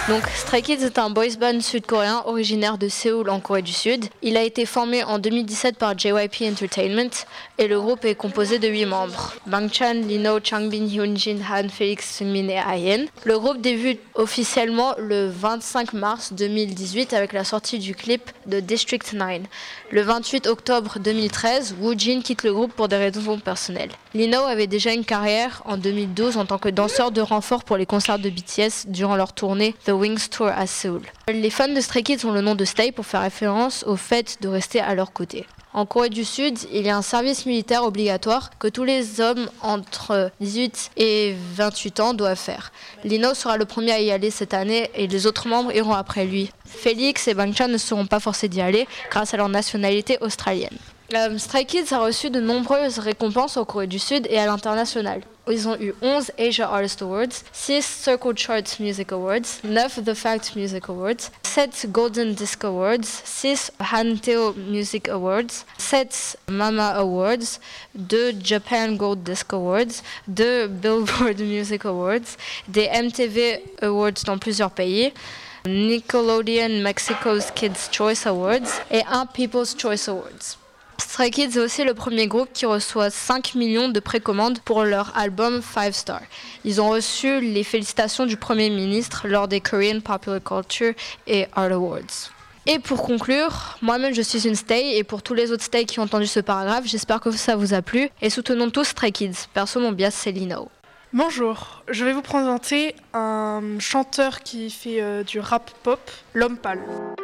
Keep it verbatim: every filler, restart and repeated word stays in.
Donc Stray Kids est un boys band sud-coréen originaire de Séoul en Corée du Sud. Il a été formé en deux mille dix-sept par J Y P Entertainment et le groupe est composé de huit membres. Bangchan, Lino, Changbin, Hyunjin, Han, Felix, Sunmin et Ayen. Le groupe débute officiellement le vingt-cinq mars deux mille dix-huit avec la sortie du clip de District neuf. Le vingt-huit octobre deux mille treize, Woojin quitte le groupe pour des raisons personnelles. Lino avait déjà une carrière en deux mille douze en tant que danseur de renfort pour les concerts de B T S durant leur tournée The Wings Tour à Séoul. Les fans de Stray Kids ont le nom de Stay pour faire référence au fait de rester à leur côté. En Corée du Sud, il y a un service militaire obligatoire que tous les hommes entre dix-huit et vingt-huit ans doivent faire. Lino sera le premier à y aller cette année et les autres membres iront après lui. Félix et Bangchan ne seront pas forcés d'y aller grâce à leur nationalité australienne. Euh, Stray Kids a reçu de nombreuses récompenses en Corée du Sud et à l'international. Ils ont eu onze Asia Artist Awards, six Circle Charts Music Awards, neuf The Fact Music Awards, sept Golden Disc Awards, six Hanteo Music Awards, sept Mama Awards, deux Japan Gold Disc Awards, deux Billboard Music Awards, des M T V Awards dans plusieurs pays, Nickelodeon Mexico's Kids Choice Awards et un People's Choice Awards. Stray Kids est aussi le premier groupe qui reçoit cinq millions de précommandes pour leur album Five Star. Ils ont reçu les félicitations du Premier ministre lors des Korean Popular Culture et Art Awards. Et pour conclure, moi-même je suis une Stay et pour tous les autres Stay qui ont entendu ce paragraphe, j'espère que ça vous a plu et soutenons tous Stray Kids. Perso, mon bias c'est Lino. Bonjour, je vais vous présenter un chanteur qui fait euh, du rap pop, L'Homme Pâle.